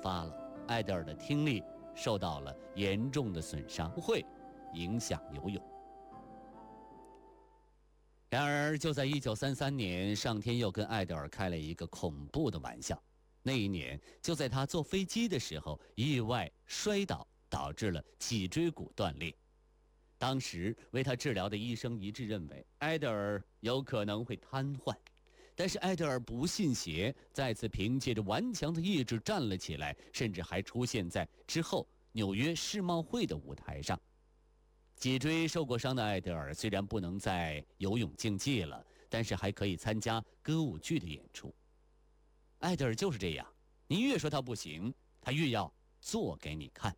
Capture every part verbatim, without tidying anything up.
发了，艾德尔的听力受到了严重的损伤，不会影响游泳。然而，就在一九三三年，上天又跟艾德尔开了一个恐怖的玩笑。那一年，就在他坐飞机的时候，意外摔倒，导致了脊椎骨断裂。当时为他治疗的医生一致认为，艾德尔有可能会瘫痪。但是艾德尔不信邪，再次凭借着顽强的意志站了起来，甚至还出现在之后纽约世贸会的舞台上。脊椎受过伤的艾德尔虽然不能再游泳竞技了，但是还可以参加歌舞剧的演出。艾德尔就是这样，你越说他不行，他越要做给你看。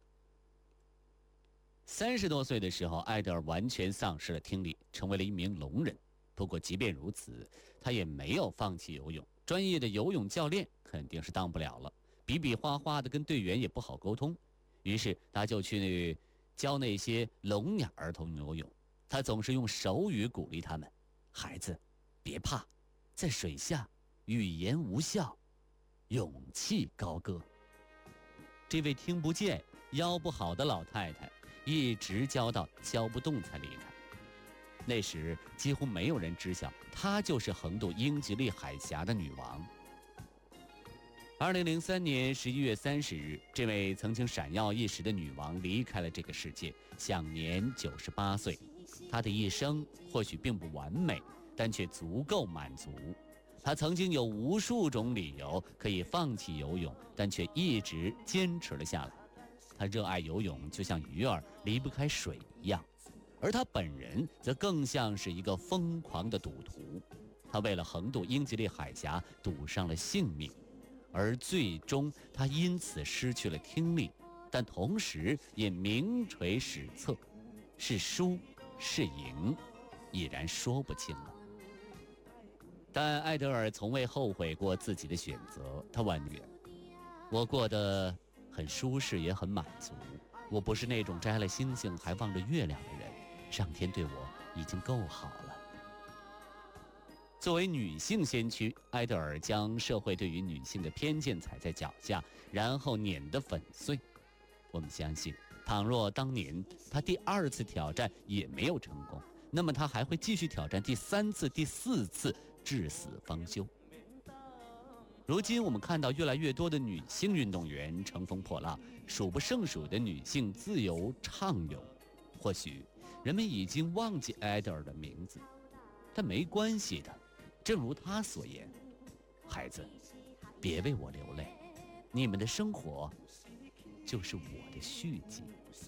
三十多岁的时候，艾德尔完全丧失了听力，成为了一名聋人。不过即便如此，他也没有放弃游泳。专业的游泳教练肯定是当不了了，比比划划的跟队员也不好沟通，于是他就去教那些聋哑儿童游泳。他总是用手语鼓励他们：孩子，别怕，在水下语言无效，勇气高歌。这位听不见腰不好的老太太一直教到教不动才离开。那时几乎没有人知晓，她就是横渡英吉利海峡的女王。二零零三年十一月三十日，这位曾经闪耀一时的女王离开了这个世界，享年九十八岁。她的一生或许并不完美，但却足够满足。她曾经有无数种理由可以放弃游泳，但却一直坚持了下来。她热爱游泳，就像鱼儿离不开水一样。而他本人则更像是一个疯狂的赌徒，他为了横渡英吉利海峡赌上了性命，而最终他因此失去了听力，但同时也名垂史册，是输是赢已然说不清了。但艾德尔从未后悔过自己的选择，他婉约：我过得很舒适也很满足，我不是那种摘了星星还望着月亮的人，上天对我已经够好了。作为女性先驱，艾德尔将社会对于女性的偏见踩在脚下，然后碾得粉碎。我们相信，倘若当年她第二次挑战也没有成功，那么她还会继续挑战第三次、第四次，至死方休。如今我们看到越来越多的女性运动员乘风破浪，数不胜数的女性自由畅泳。或许人们已经忘记艾德尔的名字，但没关系的。正如他所言，孩子，别为我流泪，你们的生活就是我的续集。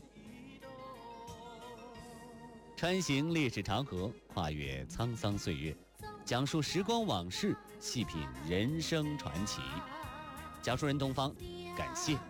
穿行历史长河，跨越沧桑岁月，讲述时光往事，细品人生传奇。讲述人东方，感谢